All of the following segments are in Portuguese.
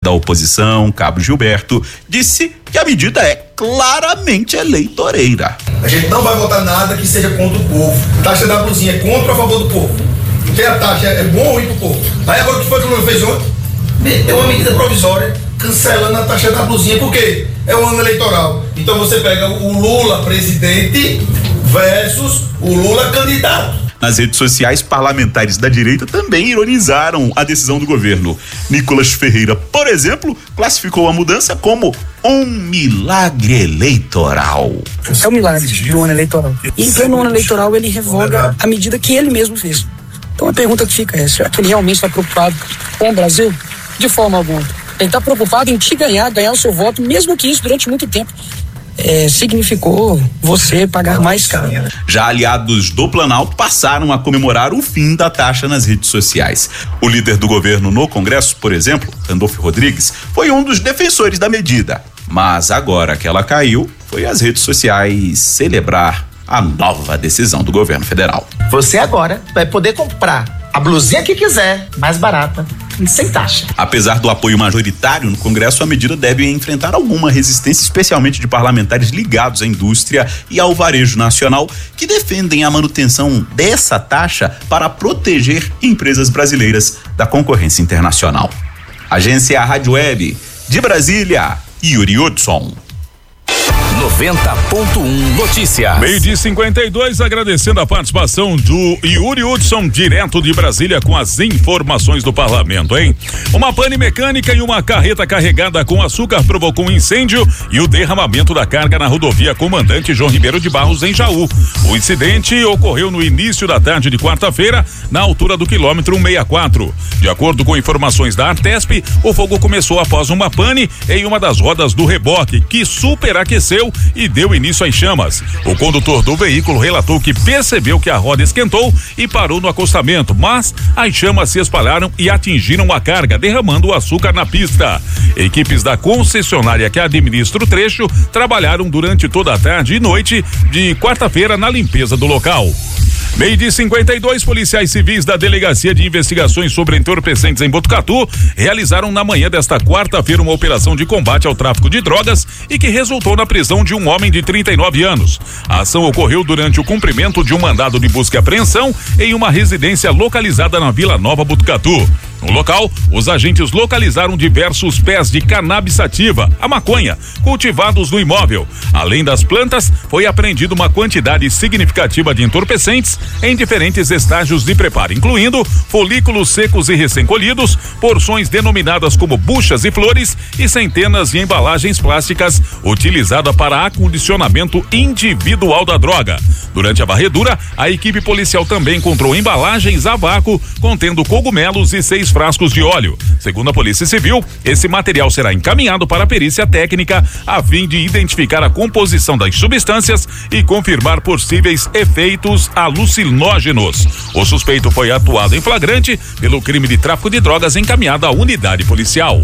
da oposição, Cabo Gilberto, disse que a medida é claramente eleitoreira. A gente não vai votar nada que seja contra o povo. Taxa da blusinha é contra ou a favor do povo? Porque a taxa é bom ou ruim pro povo? Aí agora o que foi que o Lula fez ontem? Meteu uma medida provisória cancelando a taxa da blusinha. Por quê? É um ano eleitoral. Então você pega o Lula presidente versus o Lula candidato. Nas redes sociais, parlamentares da direita também ironizaram a decisão do governo. Nicolas Ferreira, por exemplo, classificou a mudança como um milagre eleitoral. É um milagre do ano eleitoral. E em pleno ano eleitoral ele revoga a medida que ele mesmo fez. Então a pergunta que fica é, será que ele realmente está preocupado com o Brasil? De forma alguma. Ele está preocupado em te ganhar o seu voto, mesmo que isso durante muito tempo significou você pagar mais caro. Já aliados do Planalto passaram a comemorar o fim da taxa nas redes sociais. O líder do governo no Congresso, por exemplo, Randolfo Rodrigues, foi um dos defensores da medida. Mas agora que ela caiu, foi às redes sociais celebrar a nova decisão do governo federal. Você agora vai poder comprar a blusinha que quiser, mais barata e sem taxa. Apesar do apoio majoritário no Congresso, a medida deve enfrentar alguma resistência, especialmente de parlamentares ligados à indústria e ao varejo nacional, que defendem a manutenção dessa taxa para proteger empresas brasileiras da concorrência internacional. Agência Rádio Web de Brasília, Yuri Hudson. 90.1 Notícias. 12:52, agradecendo a participação do Yuri Hudson, direto de Brasília, com as informações do parlamento, hein? Uma pane mecânica e uma carreta carregada com açúcar provocou um incêndio e o derramamento da carga na rodovia Comandante João Ribeiro de Barros, em Jaú. O incidente ocorreu no início da tarde de quarta-feira, na altura do quilômetro 164. De acordo com informações da Artesp, o fogo começou após uma pane em uma das rodas do reboque, que superaqueceu e deu início às chamas. O condutor do veículo relatou que percebeu que a roda esquentou e parou no acostamento, mas as chamas se espalharam e atingiram a carga, derramando o açúcar na pista. Equipes da concessionária que administra o trecho trabalharam durante toda a tarde e noite de quarta-feira na limpeza do local. 12:52, policiais civis da Delegacia de Investigações sobre Entorpecentes em Botucatu realizaram na manhã desta quarta-feira uma operação de combate ao tráfico de drogas e que resultou na prisão de um homem de 39 anos. A ação ocorreu durante o cumprimento de um mandado de busca e apreensão em uma residência localizada na Vila Nova, Botucatu. No local, os agentes localizaram diversos pés de cannabis sativa, a maconha, cultivados no imóvel. Além das plantas, foi apreendida uma quantidade significativa de entorpecentes em diferentes estágios de preparo, incluindo folículos secos e recém-colhidos, porções denominadas como buchas e flores e centenas de embalagens plásticas utilizadas para acondicionamento individual da droga. Durante a varredura, a equipe policial também encontrou embalagens a vácuo contendo cogumelos e 6 frascos de óleo. Segundo a Polícia Civil, esse material será encaminhado para a perícia técnica a fim de identificar a composição das substâncias e confirmar possíveis efeitos alucinógenos. O suspeito foi atuado em flagrante pelo crime de tráfico de drogas, encaminhado à unidade policial.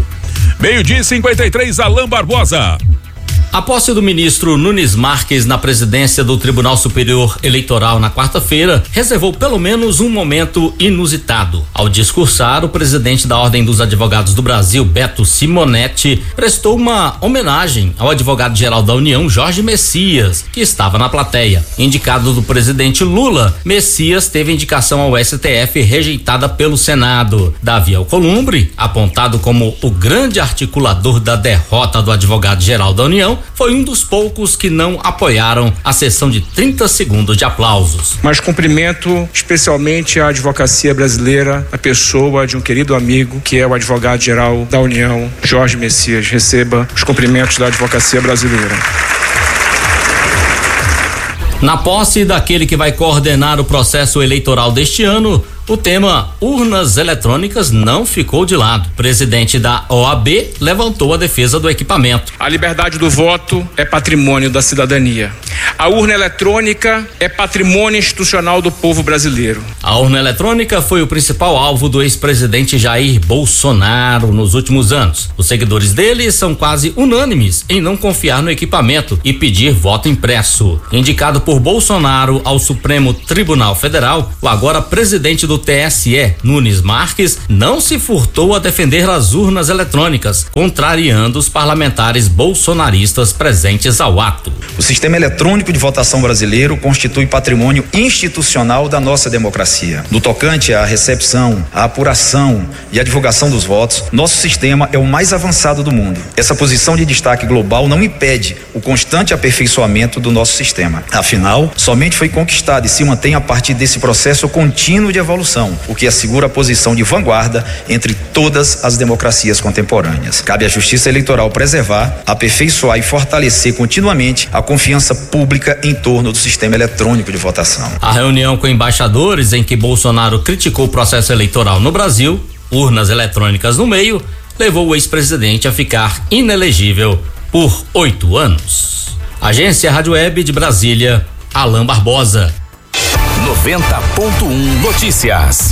12:53, Alain Barbosa. A posse do ministro Nunes Marques na presidência do Tribunal Superior Eleitoral na quarta-feira reservou pelo menos um momento inusitado. Ao discursar, o presidente da Ordem dos Advogados do Brasil, Beto Simonetti, prestou uma homenagem ao advogado-geral da União, Jorge Messias, que estava na plateia. Indicado do presidente Lula, Messias teve indicação ao STF rejeitada pelo Senado. Davi Alcolumbre, apontado como o grande articulador da derrota do advogado-geral da União, foi um dos poucos que não apoiaram a sessão de 30 segundos de aplausos. Mas cumprimento especialmente a advocacia brasileira, a pessoa de um querido amigo que é o advogado-geral da União, Jorge Messias. Receba os cumprimentos da advocacia brasileira. Na posse daquele que vai coordenar o processo eleitoral deste ano, o tema urnas eletrônicas não ficou de lado. O presidente da OAB levantou a defesa do equipamento. A liberdade do voto é patrimônio da cidadania. A urna eletrônica é patrimônio institucional do povo brasileiro. A urna eletrônica foi o principal alvo do ex-presidente Jair Bolsonaro nos últimos anos. Os seguidores dele são quase unânimes em não confiar no equipamento e pedir voto impresso. Indicado por Bolsonaro ao Supremo Tribunal Federal, o agora presidente do do TSE, Nunes Marques, não se furtou a defender as urnas eletrônicas, contrariando os parlamentares bolsonaristas presentes ao ato. O sistema eletrônico de votação brasileiro constitui patrimônio institucional da nossa democracia. No tocante à recepção, à apuração e à divulgação dos votos, nosso sistema é o mais avançado do mundo. Essa posição de destaque global não impede o constante aperfeiçoamento do nosso sistema. Afinal, somente foi conquistado e se mantém a partir desse processo contínuo de evolução, o que assegura a posição de vanguarda entre todas as democracias contemporâneas. Cabe à Justiça Eleitoral preservar, aperfeiçoar e fortalecer continuamente a confiança pública em torno do sistema eletrônico de votação. A reunião com embaixadores em que Bolsonaro criticou o processo eleitoral no Brasil, urnas eletrônicas no meio, levou o ex-presidente a ficar inelegível por 8 anos. Agência Rádio Web de Brasília, Alain Barbosa. 90.1 Notícias.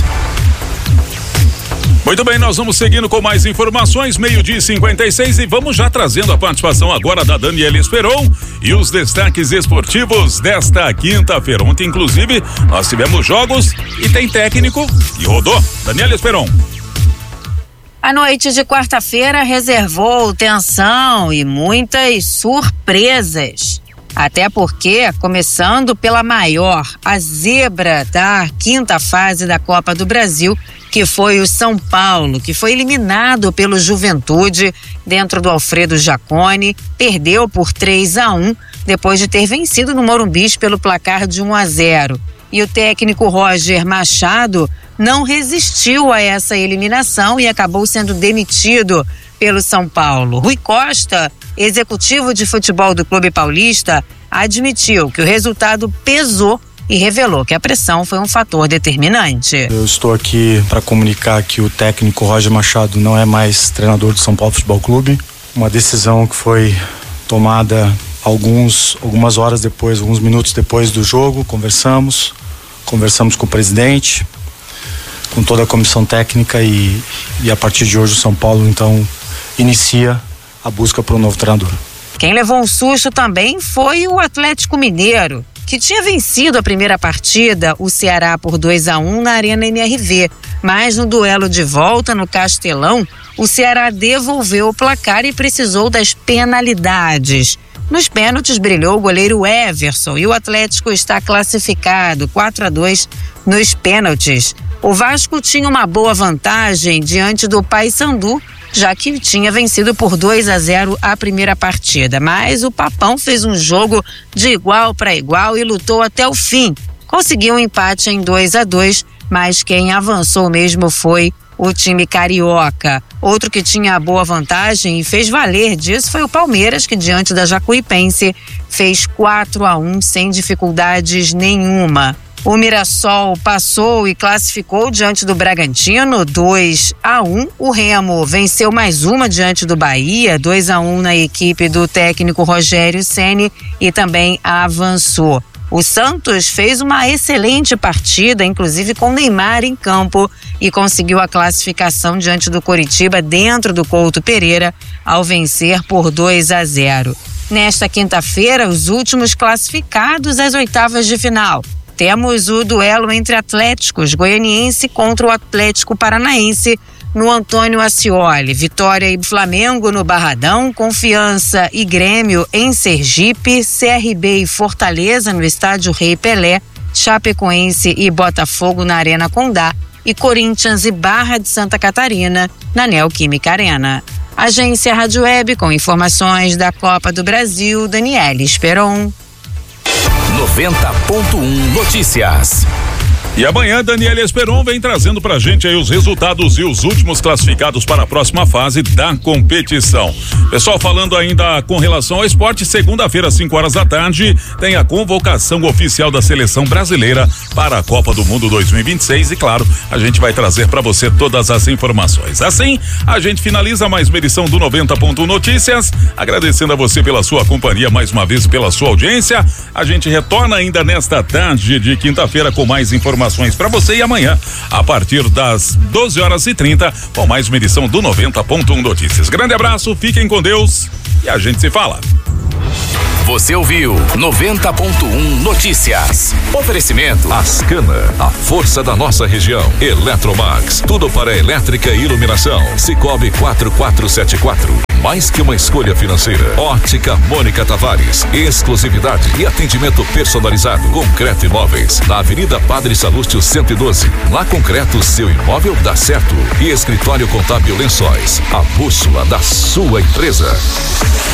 Muito bem, nós vamos seguindo com mais informações, 12:56, e vamos já trazendo a participação agora da Daniela Esperon e os destaques esportivos desta quinta-feira. Ontem, inclusive, nós tivemos jogos e tem técnico e rodou. Daniela Esperon. A noite de quarta-feira reservou tensão e muitas surpresas. Até porque, começando pela maior, a zebra da quinta fase da Copa do Brasil, que foi o São Paulo, que foi eliminado pelo Juventude dentro do Alfredo Jaconi, perdeu por 3-1, depois de ter vencido no Morumbi pelo placar de 1-0. E o técnico Roger Machado não resistiu a essa eliminação e acabou sendo demitido pelo São Paulo. Rui Costa, executivo de futebol do Clube Paulista, admitiu que o resultado pesou e revelou que a pressão foi um fator determinante. Eu estou aqui para comunicar que o técnico Roger Machado não é mais treinador do São Paulo Futebol Clube. Uma decisão que foi tomada algumas horas depois, alguns minutos depois do jogo. Conversamos com o presidente, com toda a comissão técnica e a partir de hoje o São Paulo então inicia a busca por um novo treinador. Quem levou um susto também foi o Atlético Mineiro, que tinha vencido a primeira partida, o Ceará, por 2-1 na Arena MRV. Mas no duelo de volta no Castelão, o Ceará devolveu o placar e precisou das penalidades. Nos pênaltis brilhou o goleiro Everson e o Atlético está classificado 4-2 nos pênaltis. O Vasco tinha uma boa vantagem diante do Paysandu, já que tinha vencido por 2-0 a primeira partida. Mas o Papão fez um jogo de igual para igual e lutou até o fim. Conseguiu um empate em 2-2, mas quem avançou mesmo foi o time carioca. Outro que tinha boa vantagem e fez valer disso foi o Palmeiras, que diante da Jacuipense fez 4-1 sem dificuldades nenhuma. O Mirassol passou e classificou diante do Bragantino, 2-1. O Remo venceu mais uma diante do Bahia, 2-1 na equipe do técnico Rogério Ceni e também avançou. O Santos fez uma excelente partida, inclusive com Neymar em campo, e conseguiu a classificação diante do Coritiba dentro do Couto Pereira ao vencer por 2-0. Nesta quinta-feira, os últimos classificados às oitavas de final. Temos o duelo entre Atléticos Goianiense contra o Atlético Paranaense no Antônio Ascioli. Vitória e Flamengo no Barradão, Confiança e Grêmio em Sergipe, CRB e Fortaleza no Estádio Rei Pelé, Chapecoense e Botafogo na Arena Condá e Corinthians e Barra de Santa Catarina na Neoquímica Arena. Agência Rádio Web com informações da Copa do Brasil, Daniela Esperon. 90.1 Notícias. E amanhã, Daniela Esperon vem trazendo pra gente aí os resultados e os últimos classificados para a próxima fase da competição. Pessoal, falando ainda com relação ao esporte, segunda-feira, 5 horas da tarde, tem a convocação oficial da seleção brasileira para a Copa do Mundo 2026 e, claro, a gente vai trazer para você todas as informações. Assim, a gente finaliza mais uma edição do 90.1 Notícias, agradecendo a você pela sua companhia mais uma vez, pela sua audiência. A gente retorna ainda nesta tarde de quinta-feira com mais informações para você e amanhã, a partir das 12h30, com mais uma edição do 90.1 Notícias. Grande abraço, fiquem com Deus e a gente se fala. Você ouviu 90.1 Notícias. Oferecimento Ascana, a força da nossa região. Eletromax, tudo para elétrica e iluminação. Cicobi 4474. Mais que uma escolha financeira. Ótica Mônica Tavares. Exclusividade e atendimento personalizado. Concreto Imóveis. Na Avenida Padre Salúcio 112. Na Concreto, seu imóvel dá certo. E Escritório Contábil Lençóis. A bússola da sua empresa.